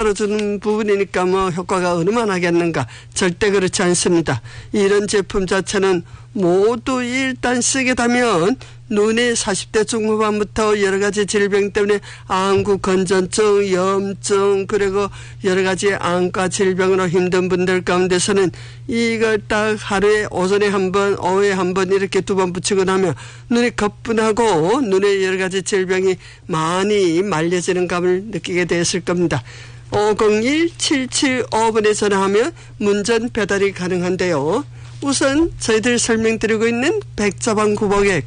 만들어주는 부분이니까 뭐 효과가 얼마나 하겠는가. 절대 그렇지 않습니다. 이런 제품 자체는 모두 일단 쓰게 되면 눈의 40대 중후반부터 여러 가지 질병 때문에 안구 건전증, 염증, 그리고 여러 가지 안과 질병으로 힘든 분들 가운데서는 이걸 딱 하루에 오전에 한 번, 오후에 한 번 이렇게 2번 붙이고 나면 눈이 거뿐하고 눈에 여러 가지 질병이 많이 말려지는 감을 느끼게 되었을 겁니다. 501-775번에 전화하면 문전 배달이 가능한데요. 우선 저희들 설명드리고 있는 백자방 구복액,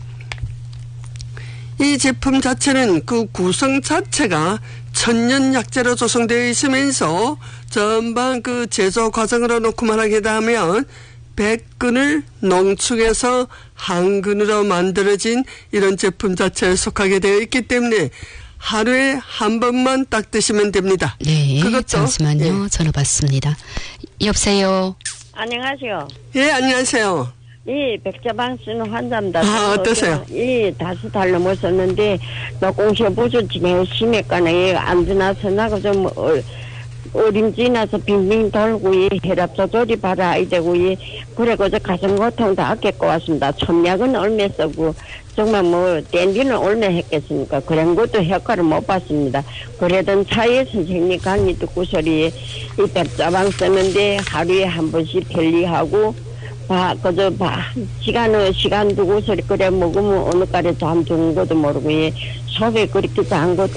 이 제품 자체는 그 구성 자체가 천연 약재로 조성되어 있으면서 전반 그 제조 과정으로 놓고 말하게 되면 백근을 농축해서 한근으로 만들어진 이런 제품 자체에 속하게 되어 있기 때문에 하루에 한 번만 딱 드시면 됩니다. 네, 그것도 잠시만요. 전화 받습니다. 여보세요. 안녕하세요. 예, 안녕하세요. 이 백자방 쓰는 환자입니다. 어떠세요? 이 5달 넘었었는데 노공시에 부서지네 심했가네 안 지나서 나가 좀 어림지 나서 빙빙 돌고 이 혈압 조절이 받아야 되고 이 그래 그저 가슴고통 다 겪고 왔습니다. 첨약은 얼마 쓰고 정말 뭐 댄디는 얼마 했겠습니까? 그런 것도 효과를 못 봤습니다. 그러던 차에 선생님 강의 듣고서리 이 백자방 쓰는데 하루에 한 번씩 편리하고 그저 시간 두고서 그래 먹으면 어느 까지 잠 드는 것도 모르고 속에 그렇게 잔 것도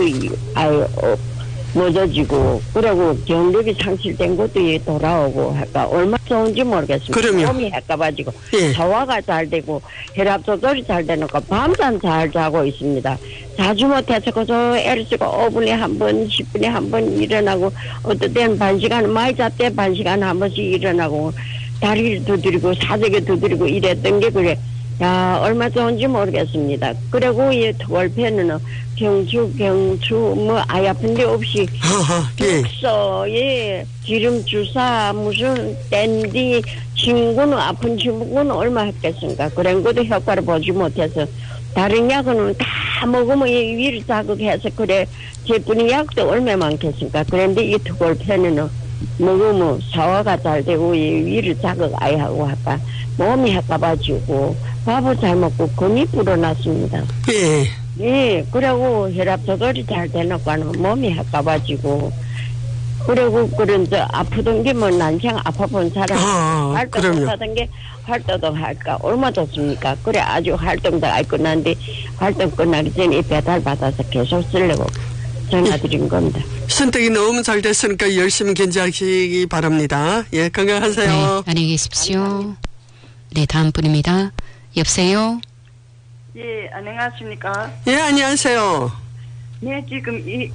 멎어지고 그리고 경력이 상실된 것도 돌아오고 할까 얼마나 좋은지 모르겠습니다. 그럼요. 몸이 헷가가지고 예. 소화가 잘 되고 혈압 조절이 잘 되니까 밤잠 잘 자고 있습니다. 자주 못해서 그저 애를 쓰고 5분에 한 번, 10분에 한 번 일어나고 어떨 때는 반시간 많이 잤대 반시간 한 번씩 일어나고 다리를 두드리고 사색에 두드리고 이랬던 게 그래. 야 얼마 좋은지 모르겠습니다. 그리고 이 투골펜은 경추 뭐 아이 아픈 데 없이 독서 기름 주사 무슨 댄디 친구는 아픈 친구는 얼마 했겠습니까? 그런 것도 효과를 보지 못해서 다른 약은 다 먹으면 위를 자극해서 그래 제뿐인 약도 얼마 많겠습니까? 그런데 이 투골펜은 먹으면 소화가 잘 되고 위를 자극 아예 하고 할까 몸이 헷가봐지고 밥을 잘 먹고 근이 불어났습니다. 예. 예, 그리고 혈압 조절이 잘 되니까는 몸이 헷가봐지고 그리고 그런 아프던 게 뭐 난생 아파본 사람 활동 못하던 게 활동도 할까 얼마 좋습니까? 그래 아주 활동도 알 끝났는데 활동 끝나기 전에 배달 받아서 계속 쓰려고 전화드린 겁니다. 선택이 너무 잘 됐으니까 열심히 견제하시기 바랍니다. 예, 건강하세요. 네, 안녕히 계십시오. 네, 다음 분입니다. 여보세요? 예, 안녕하십니까? 예, 안녕하세요. 네, 지금 이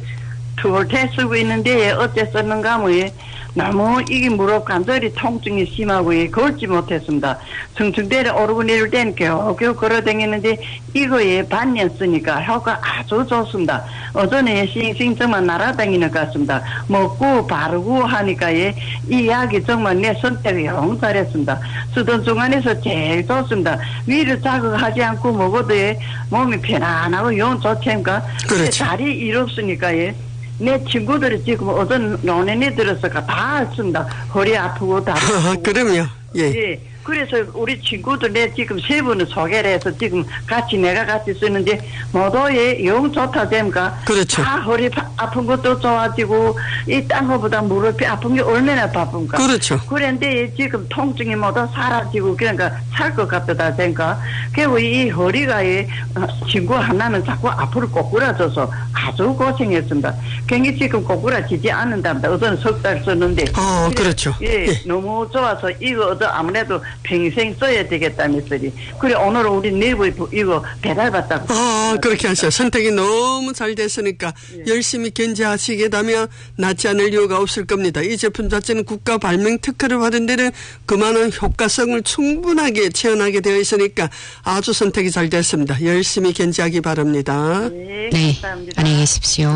투홀테 쓰고 있는데 어째 썼는가 뭐 너무 이게 무릎 관절이 통증이 심하고 걸지 못했습니다. 청청대를 오르고 내릴 때는 겨우 걸어다니는데 이거에 반년 쓰니까 효과 아주 좋습니다. 어전에 싱싱 날아다니는 것 같습니다. 먹고 바르고 하니까 이 약이 정말 내 선택을 영 잘했습니다. 쓰던 중간에서 제일 좋습니다. 위를 자극하지 않고 먹어도 몸이 편안하고 영 좋습니까? 그렇죠. 다리 일 없으니까 내 친구들이 지금 어떤 노년에 들어서가 다 씁니다. 허리 아프고 다 아프고. 그럼요. 예. 예. 그래서 우리 친구들 내 지금 3분을 소개를 해서 지금 내가 같이 쓰는데 모두 영 좋다 됩니까? 그렇죠. 다 허리 아픈 것도 좋아지고 이 딴 거보다 무릎이 아픈 게 얼마나 바쁜가? 그렇죠. 그런데 지금 통증이 모두 사라지고 그러니까 살 것 같다 되니까 그리고 이 허리가 친구 하나는 자꾸 앞으로 꼬꾸라져서 아주 고생했습니다. 굉장히 지금 꼬꾸라지지 않는답니다. 어떤 석 달 썼는데. 그렇죠. 예, 너무 좋아서 이거 아무래도 평생 써야 되겠다면서리. 그래 오늘 우리 내부 이거 배달받다고. 그렇게 하세요. 선택이 너무 잘 됐으니까 열심히 견제하시게 되면 낫지 않을 이유가 없을 겁니다. 이 제품 자체는 국가 발명 특허를 받은 데는 그만한 효과성을 충분하게 체험하게 되어 있으니까 아주 선택이 잘 됐습니다. 열심히 견제하기 바랍니다. 네, 네, 감사합니다. 안녕히 계십시오.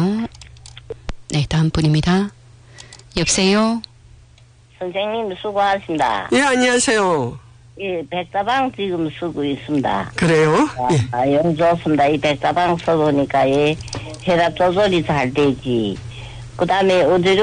네, 다음 분입니다. 여보세요? 선생님 수고하십니다. 예, 안녕하세요. 예, 백사방 지금 쓰고 있습니다. 그래요? 예. 영 좋습니다. 이 백사방 써보니까 혈압 조절이 잘 되지. 그 다음에 어제